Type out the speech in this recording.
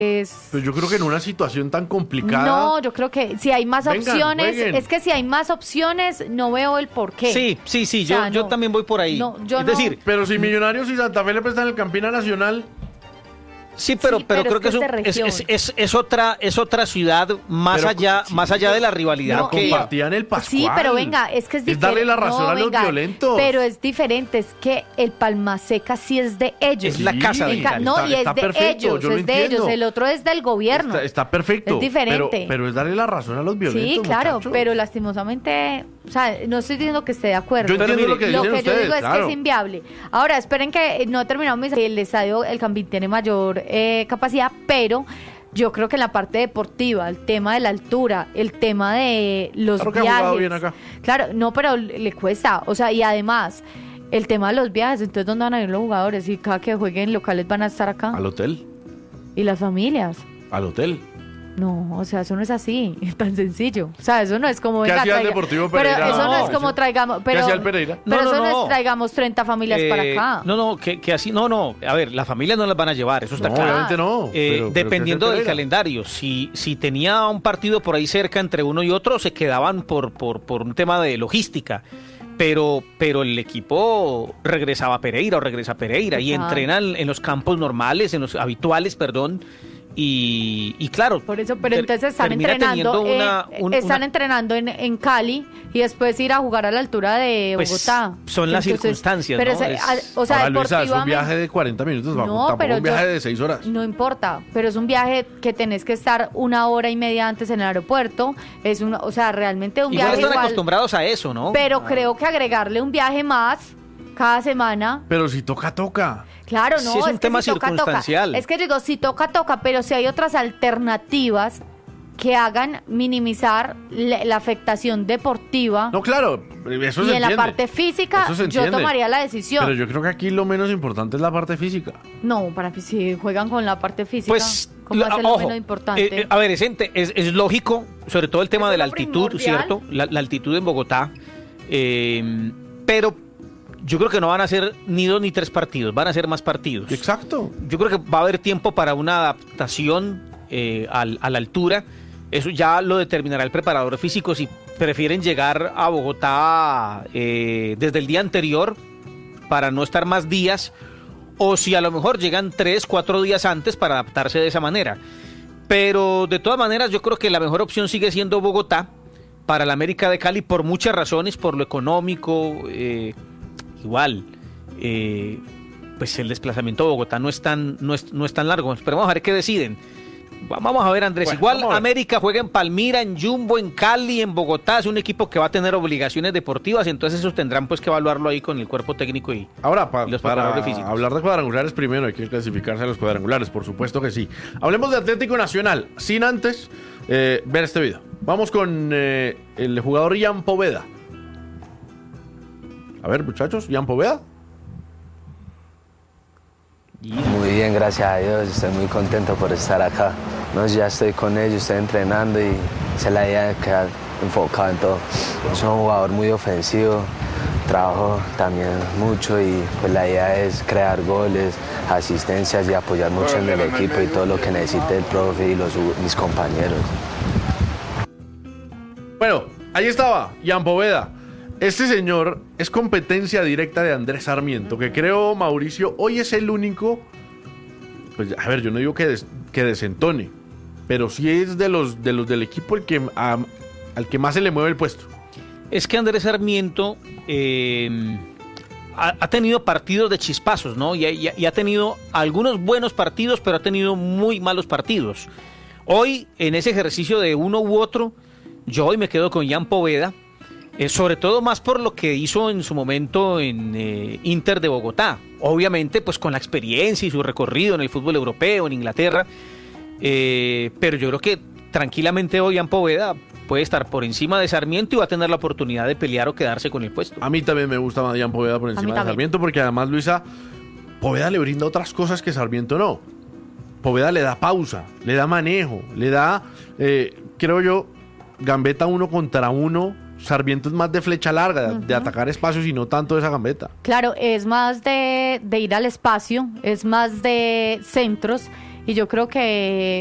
Pues yo creo que en una situación tan complicada. No, yo creo que si hay más opciones, jueguen. es que si hay más opciones, no veo el porqué. Sí, O sea, yo también voy por ahí. No, yo es no. decir, Pero si Millonarios y Santa Fe le prestan el Campina Nacional. sí, pero creo que es de región. es otra ciudad más allá de la rivalidad No, que compartían el Pascual. Sí, pero venga, es que es diferente. Es darle la razón a los violentos. Pero es diferente, es que el Palmaseca sí es de ellos. Es la casa Sí, del Cali. No, y es está de perfecto, ellos, yo lo es de ellos. entiendo. El otro es del gobierno. Está perfecto. Es diferente. Pero es darle la razón a los violentos. Sí, claro, muchachos. pero lastimosamente, o sea, no estoy diciendo que esté de acuerdo. Yo entiendo Pero lo que mire, Lo dicen que yo ustedes, digo es claro. que es inviable. Ahora, esperen que no terminamos. El estadio, el Campín tiene mayor capacidad, pero yo creo que en la parte deportiva, el tema de la altura, el tema de los Claro que ha jugado viajes. bien acá. Claro, no, pero le cuesta. O sea, y además, el tema de los viajes, entonces, ¿dónde van a ir los jugadores? Y cada que jueguen locales van a estar acá. Al hotel. Y las familias. Al hotel. No, o sea, eso no es así, tan sencillo. O sea, eso no es como... ¿Qué venga, hacía el traiga- Deportivo Pero Pereira? eso no No, es como eso- traigamos... ¿Qué Pero, hacía el Pereira? Pero eso no No. es traigamos 30 familias para acá. Que así, no. A ver, las familias no las van a llevar, eso está No, claro. obviamente no. Pero Dependiendo ¿qué hacía el del Pereira? calendario, si tenía un partido por ahí cerca entre uno y otro, se quedaban por un tema de logística. Pero el equipo regresaba a Pereira o regresa a Pereira y Ajá. entrenan en los campos normales, en los habituales, perdón. Y claro, Por eso, pero entonces están termina entrenando, teniendo están entrenando en Cali y después ir a jugar a la altura de Pues, Bogotá. son las circunstancias, pero ¿no? o sea, Ahora, Luisa, es un deportivamente viaje de 40 minutos. No, Tampoco pero un viaje yo- de 6 horas. no importa, pero es un viaje que tenés que estar 1 hora y media antes en el aeropuerto. Es una, o sea, realmente un igual viaje están igual, acostumbrados a eso, ¿no? pero creo que agregarle un viaje más cada semana. Pero si toca, toca. Claro, no, Sí, es un que tema si toca, circunstancial. toca. Es que yo digo, si toca, toca, pero si hay otras alternativas que hagan minimizar la afectación deportiva No, claro, eso y se en la entiende. parte física, Eso se yo entiende. tomaría la decisión. Pero yo creo que aquí lo menos importante es la parte física. No, para si juegan con la parte física, Pues, ¿cómo hace lo ojo, menos importante? a ver, es lógico, sobre todo el tema Eso de es la lo altitud, primordial. ¿cierto? La altitud en Bogotá. Pero yo creo que no van a ser ni 2 ni 3 partidos, van a ser más partidos. Exacto. Yo creo que va a haber tiempo para una adaptación a la altura. Eso ya lo determinará el preparador físico si prefieren llegar a Bogotá desde el día anterior para no estar más días o si a lo mejor llegan 3, 4 días antes para adaptarse de esa manera. Pero de todas maneras yo creo que la mejor opción sigue siendo Bogotá para la América de Cali por muchas razones, por lo económico, igual. Pues el desplazamiento a Bogotá no es tan largo. Esperemos a ver qué deciden. Vamos a ver, Andrés. Bueno, Igual vamos a ver. América juega en Palmira, en Jumbo, en Cali, en Bogotá. Es un equipo que va a tener obligaciones deportivas, entonces esos tendrán pues que evaluarlo ahí con el cuerpo técnico y Ahora, y los para preparadores físicos. hablar de cuadrangulares, primero hay que clasificarse a los cuadrangulares, por supuesto que sí. Hablemos de Atlético Nacional, sin antes ver este video. Vamos con el jugador Ian Poveda. A ver, muchachos, Ian Poveda. Muy bien, gracias a Dios, estoy muy contento por estar acá. No, ya estoy con ellos, estoy entrenando y esa es la idea de quedar enfocado en todo. Soy un jugador muy ofensivo, trabajo también mucho y pues la idea es crear goles, asistencias y apoyar mucho en el equipo y todo lo que necesite el profe y mis compañeros. Bueno, ahí estaba, Ian Poveda. Este señor es competencia directa de Andrés Sarmiento, que creo, Mauricio, hoy es el único, pues a ver, yo no digo que desentone, pero sí es de los del equipo al que más se le mueve el puesto. Es que Andrés Sarmiento ha tenido partidos de chispazos, ¿no? Y ha tenido algunos buenos partidos, pero ha tenido muy malos partidos. Hoy, en ese ejercicio de uno u otro, yo hoy me quedo con Ian Poveda, sobre todo más por lo que hizo en su momento en Inter de Bogotá. Obviamente, pues con la experiencia y su recorrido en el fútbol europeo, en Inglaterra. Pero yo creo que tranquilamente hoy Ian Poveda puede estar por encima de Sarmiento y va a tener la oportunidad de pelear o quedarse con el puesto. A mí también me gusta más Ian Poveda por mí encima de también. Sarmiento, porque además, Luisa, Poveda le brinda otras cosas que Sarmiento no. Poveda le da pausa, le da manejo, le da, creo yo, gambeta 1 contra 1. Sarmiento es más de flecha larga, de atacar espacios y no tanto de esa gambeta. Claro, es más de ir al espacio, es más de centros Y yo creo que